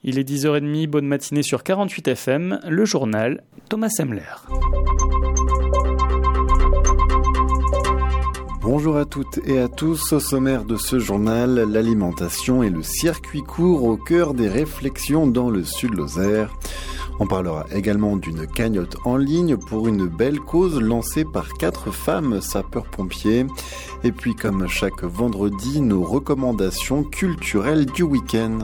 Il est 10h30, bonne matinée sur 48 FM, le journal Thomas Semler. Bonjour à toutes et à tous. Au sommaire de ce journal, l'alimentation et le circuit court au cœur des réflexions dans le Sud-Lozère. On parlera également d'une cagnotte en ligne pour une belle cause lancée par 4 femmes sapeurs-pompiers. Et puis comme chaque vendredi, nos recommandations culturelles du week-end.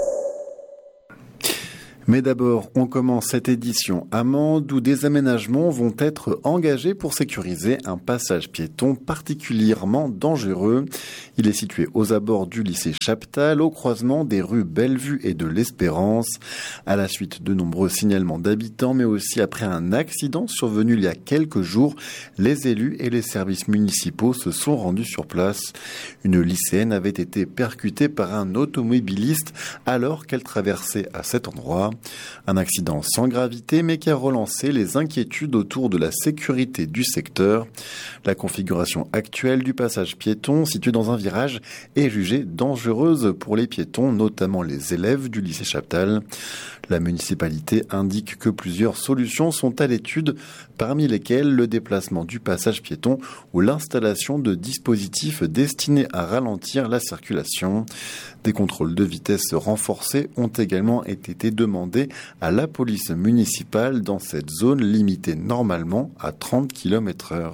Mais d'abord, on commence cette édition à Mende où des aménagements vont être engagés pour sécuriser un passage piéton particulièrement dangereux. Il est situé aux abords du lycée Chaptal, au croisement des rues Bellevue et de l'Espérance. À la suite de nombreux signalements d'habitants, mais aussi après un accident survenu il y a quelques jours, les élus et les services municipaux se sont rendus sur place. Une lycéenne avait été percutée par un automobiliste alors qu'elle traversait à cet endroit. Un accident sans gravité mais qui a relancé les inquiétudes autour de la sécurité du secteur. La configuration actuelle du passage piéton situé dans un virage est jugée dangereuse pour les piétons, notamment les élèves du lycée Chaptal. La municipalité indique que plusieurs solutions sont à l'étude, parmi lesquelles le déplacement du passage piéton ou l'installation de dispositifs destinés à ralentir la circulation. Des contrôles de vitesse renforcés ont également été demandés à la police municipale dans cette zone limitée normalement à 30 km/h.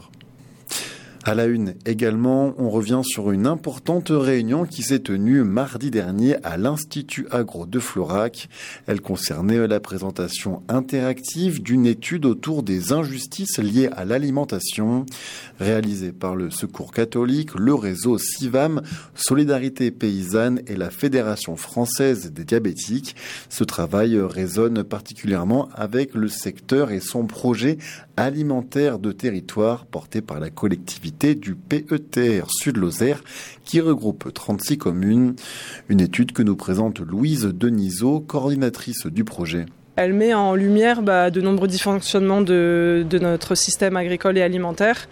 À la une également, on revient sur une importante réunion qui s'est tenue mardi dernier à l'Institut Agro de Florac. Elle concernait la présentation interactive d'une étude autour des injustices liées à l'alimentation. Réalisée par le Secours catholique, le réseau SIVAM, Solidarité paysanne et la Fédération française des diabétiques. Ce travail résonne particulièrement avec le secteur et son projet alimentaire de territoire porté par la collectivité du PETR Sud-Lozère qui regroupe 36 communes. Une étude que nous présente Louise Denisot, coordinatrice du projet. Elle met en lumière de nombreux dysfonctionnements de notre système agricole et alimentaire,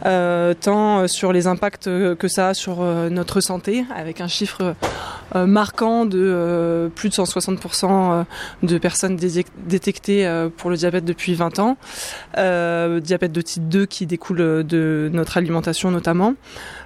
tant sur les impacts que ça a sur notre santé, avec un chiffre marquant de plus de 160% de personnes détectées pour le diabète depuis 20 ans, diabète de type 2 qui découle de notre alimentation notamment.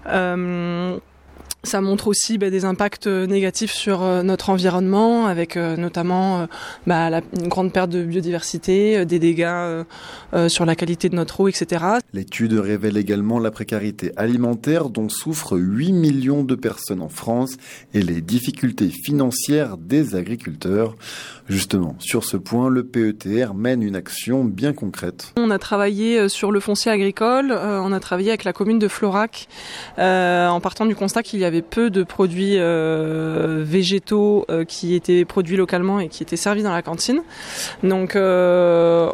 Ça montre aussi des impacts négatifs sur notre environnement, avec notamment une grande perte de biodiversité, des dégâts sur la qualité de notre eau, etc. L'étude révèle également la précarité alimentaire dont souffrent 8 millions de personnes en France et les difficultés financières des agriculteurs. Justement, sur ce point, le PETR mène une action bien concrète. On a travaillé sur le foncier agricole, on a travaillé avec la commune de Florac, en partant du constat qu'il y avait peu de produits végétaux qui étaient produits localement et qui étaient servis dans la cantine. Donc on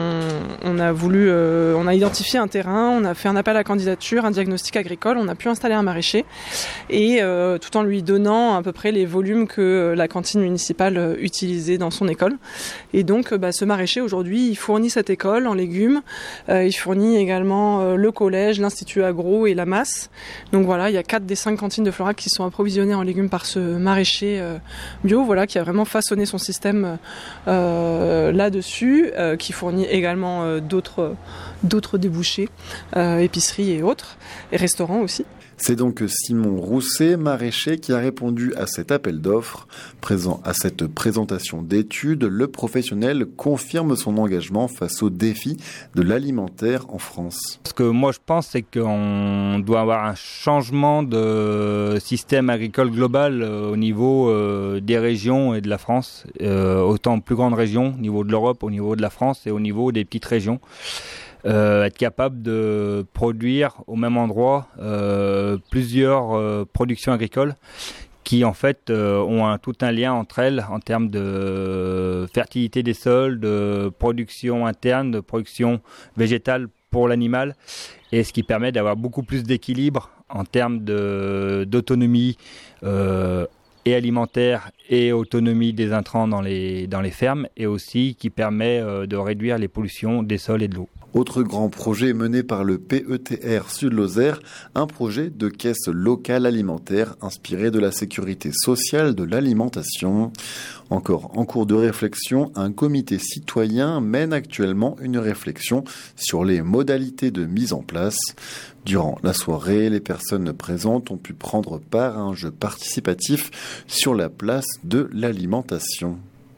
a identifié un terrain, on a fait un appel à candidature, un diagnostic agricole, on a pu installer un maraîcher et tout en lui donnant à peu près les volumes que la cantine municipale utilisait dans son école. Et donc ce maraîcher aujourd'hui, il fournit cette école en légumes, il fournit également le collège, l'institut agro et la masse. Donc voilà, il y a 4 des 5 cantines de Florac qui sont approvisionnées en légumes par ce maraîcher bio, qui a vraiment façonné son système là-dessus, qui fournit également d'autres débouchés, épiceries et autres, et restaurants aussi. C'est donc Simon Rousset, maraîcher, qui a répondu à cet appel d'offres. Présent à cette présentation d'études, le professionnel confirme son engagement face aux défis de l'alimentaire en France. Ce que moi je pense, c'est qu'on doit avoir un changement de système agricole global au niveau des régions et de la France, autant plus grandes régions, au niveau de l'Europe, au niveau de la France et au niveau des petites régions. Être capable de produire au même endroit plusieurs productions agricoles qui en fait ont tout un lien entre elles en termes de fertilité des sols, de production interne, de production végétale pour l'animal, et ce qui permet d'avoir beaucoup plus d'équilibre en termes d'autonomie et alimentaire et autonomie des intrants dans les fermes, et aussi qui permet de réduire les pollutions des sols et de l'eau. Autre grand projet mené par le PETR Sud-Lozère, un projet de caisse locale alimentaire inspiré de la sécurité sociale de l'alimentation. Encore en cours de réflexion, un comité citoyen mène actuellement une réflexion sur les modalités de mise en place. Durant la soirée, les personnes présentes ont pu prendre part à un jeu participatif sur la place de l'alimentation.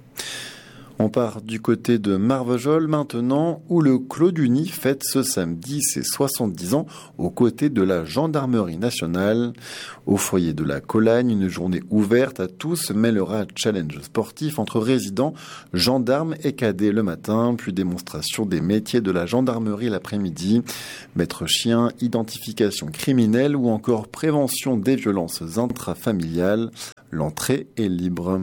On part du côté de Marvejols maintenant, où le Clos du Nid fête ce samedi ses 70 ans aux côtés de la Gendarmerie nationale. Au foyer de la Colagne, une journée ouverte à tous mêlera challenge sportif entre résidents, gendarmes et cadets le matin, puis démonstration des métiers de la gendarmerie l'après-midi, maître chien, identification criminelle ou encore prévention des violences intrafamiliales. L'entrée est libre.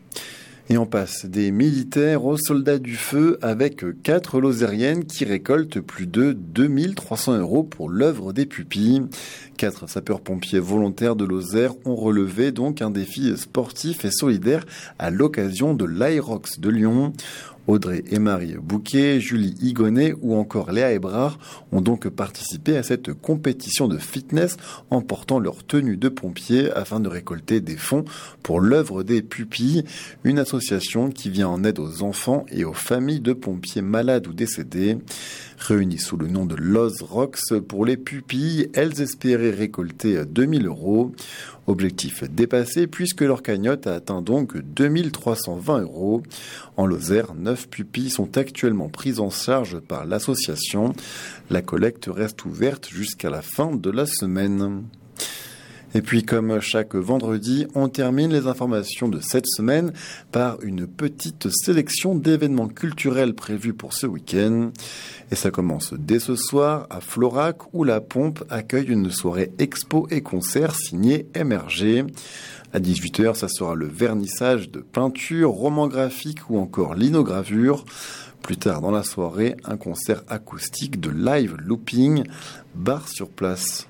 Et on passe des militaires aux soldats du feu avec 4 lozériennes qui récoltent plus de 2300 € pour l'œuvre des pupilles. 4 sapeurs-pompiers volontaires de Lozère ont relevé donc un défi sportif et solidaire à l'occasion de l'Aérox de Lyon. Audrey et Marie Bouquet, Julie Higonnet ou encore Léa Ebrard ont donc participé à cette compétition de fitness en portant leur tenue de pompier afin de récolter des fonds pour l'œuvre des pupilles, une association qui vient en aide aux enfants et aux familles de pompiers malades ou décédés. Réunies sous le nom de Lozrox pour les pupilles, elles espéraient récolter 2000 €. Objectif dépassé puisque leur cagnotte a atteint donc 2320 €. En Lozère, 9 pupilles sont actuellement prises en charge par l'association. La collecte reste ouverte jusqu'à la fin de la semaine. Et puis, comme chaque vendredi, on termine les informations de cette semaine par une petite sélection d'événements culturels prévus pour ce week-end. Et ça commence dès ce soir à Florac, où la Pompe accueille une soirée expo et concert signée MRG. À 18h, ça sera le vernissage de peinture, romans graphiques ou encore linogravure. Plus tard dans la soirée, un concert acoustique de live looping, bar sur place.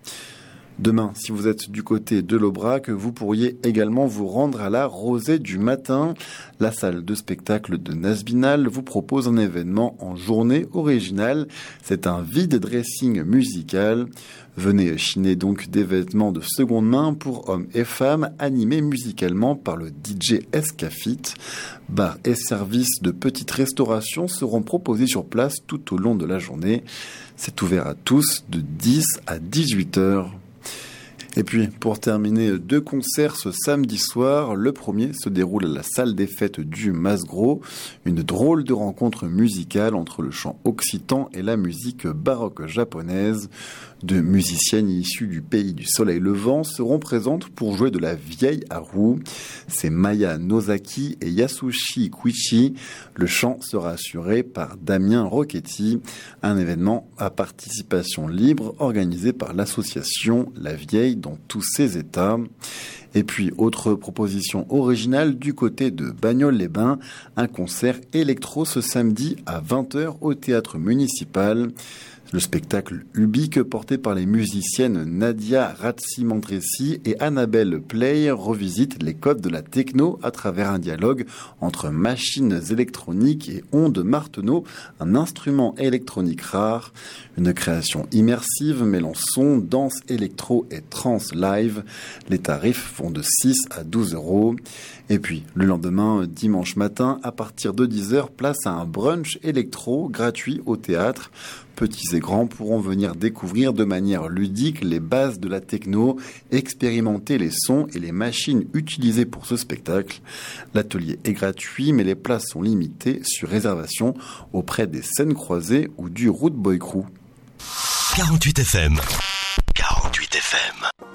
Demain, si vous êtes du côté de l'Aubrac, vous pourriez également vous rendre à la Rosée du Matin. La salle de spectacle de Nasbinal vous propose un événement en journée originale. C'est un vide dressing musical. Venez chiner donc des vêtements de seconde main pour hommes et femmes, animés musicalement par le DJ Escafit. Bars et services de petite restauration seront proposés sur place tout au long de la journée. C'est ouvert à tous de 10 à 18h. Et puis, pour terminer, 2 concerts ce samedi soir. Le premier se déroule à la salle des fêtes du Masgros. Une drôle de rencontre musicale entre le chant occitan et la musique baroque japonaise. 2 musiciennes issues du pays du soleil levant seront présentes pour jouer de la vieille à roue. C'est Maya Nozaki et Yasushi Kuichi. Le chant sera assuré par Damien Rocchetti. Un événement à participation libre organisé par l'association La Vieille dans tous ses états. Et puis, autre proposition originale du côté de Bagnoles-les-Bains, un concert électro ce samedi à 20h au théâtre municipal. Le spectacle ubique porté par les musiciennes Nadia Ratzi-Mandressi et Annabelle Play revisite les codes de la techno à travers un dialogue entre machines électroniques et ondes Martenot, un instrument électronique rare. Une création immersive mêlant son, danse électro et trance live. Les tarifs vont de 6 à 12 €. Et puis, le lendemain, dimanche matin, à partir de 10h, place à un brunch électro gratuit au théâtre. Petits et grands pourront venir découvrir de manière ludique les bases de la techno, expérimenter les sons et les machines utilisées pour ce spectacle. L'atelier est gratuit, mais les places sont limitées sur réservation auprès des scènes croisées ou du Root Boy Crew. 48 FM. 48 FM.